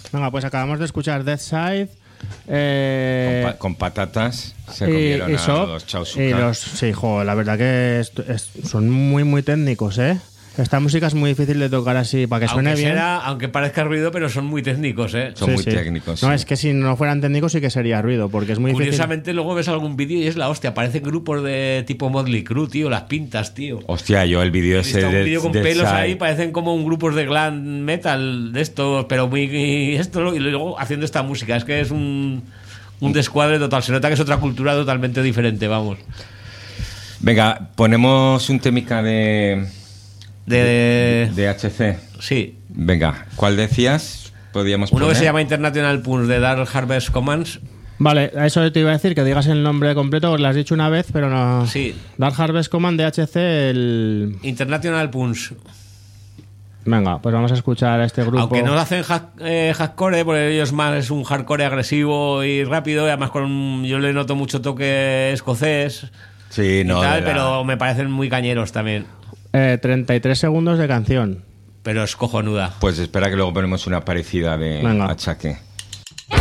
Venga, pues acabamos de escuchar Death Side. Con patatas se comieron a los Chausuka. Sí, la verdad que son muy, muy técnicos, ¿eh? Esta música es muy difícil de tocar así para que suene bien. Aunque parezca ruido, pero son muy técnicos, ¿eh? Son muy técnicos. No, es que si no fueran técnicos sí que sería ruido, porque es muy Curiosamente, difícil. luego ves algún vídeo y es la hostia. Aparecen grupos de tipo Motley Crue, tío, las pintas, tío. Hostia, yo el vídeo ese un vídeo con pelos Side. ahí, parecen como un grupos de glam metal de estos, pero muy y luego haciendo esta música. Es que es un descuadre total. Se nota que es otra cultura totalmente diferente, vamos. Venga, ponemos un temica de HC. Sí. Venga, ¿cuál decías? Podíamos Uno poner. que se llama International Punch de Dark Harvest Commands. Vale, a eso te iba a decir, que digas el nombre completo, porque lo has dicho una vez, pero no. Sí. Dark Harvest Command de HC, International Punch. Venga, pues vamos a escuchar a este grupo. Aunque no lo hacen hardcore, porque ellos más es un hardcore agresivo y rápido, y además yo le noto mucho toque escocés. Sí, no. Pero me parecen muy cañeros también. 33 segundos de canción. Pero es cojonuda. Pues espera que luego ponemos una parecida de Venga. Achaque.